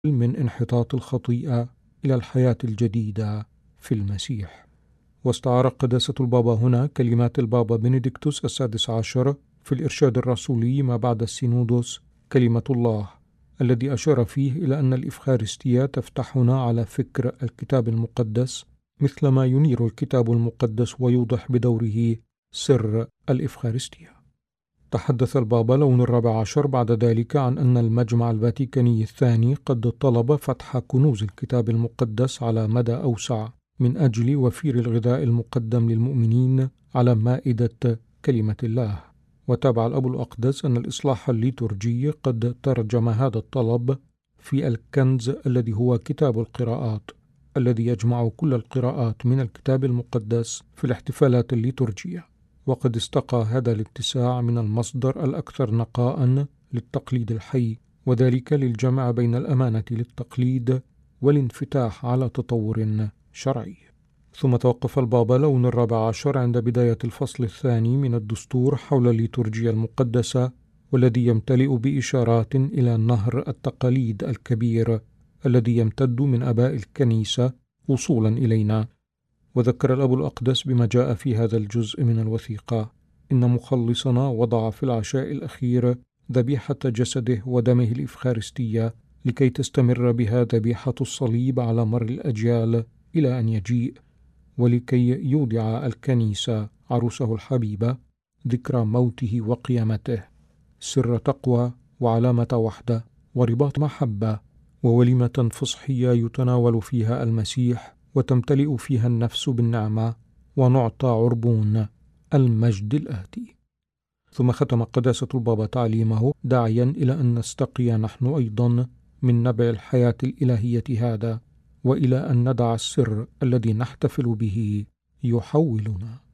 من انحطاط الخطيئة إلى الحياة الجديدة في المسيح. واستعار قداسة البابا هنا كلمات البابا بنديكتوس السادس عشر في الإرشاد الرسولي ما بعد السينودوس كلمة الله، الذي أشار فيه إلى أن الإفخارستية تفتحنا على فكر الكتاب المقدس مثلما ينير الكتاب المقدس ويوضح بدوره سر الإفخارستية. تحدث البابا لون الرابع عشر بعد ذلك عن أن المجمع الفاتيكاني الثاني قد طلب فتح كنوز الكتاب المقدس على مدى أوسع من أجل وفير الغذاء المقدم للمؤمنين على مائدة كلمة الله. وتابع الأب الأقدس أن الإصلاح الليتورجي قد ترجم هذا الطلب في الكنز الذي هو كتاب القراءات، الذي يجمع كل القراءات من الكتاب المقدس في الاحتفالات الليتورجية. وقد استقى هذا الاتساع من المصدر الأكثر نقاء للتقليد الحي، وذلك للجمع بين الأمانة للتقليد والانفتاح على تطور شرعي. ثم توقف البابا لون الرابع عشر عند بداية الفصل الثاني من الدستور حول الليتورجيا المقدسة، والذي يمتلئ بإشارات إلى نهر التقاليد الكبير الذي يمتد من آباء الكنيسة وصولا إلينا. وذكر الأب الأقدس بما جاء في هذا الجزء من الوثيقة: إن مخلصنا وضع في العشاء الأخير ذبيحة جسده ودمه الإفخارستية لكي تستمر بها ذبيحة الصليب على مر الأجيال إلى أن يجيء، ولكي يودع الكنيسة عروسه الحبيبة ذكرى موته وقيامته، سر تقوى وعلامة وحدة ورباط محبة ووليمة فصحية يتناول فيها المسيح وتمتلئ فيها النفس بالنعمة ونعطى عربون المجد الآتي. ثم ختم قداسة البابا تعليمه داعيا إلى أن نستقي نحن أيضا من نبع الحياة الإلهية هذا، وإلى أن ندع السر الذي نحتفل به يحولنا.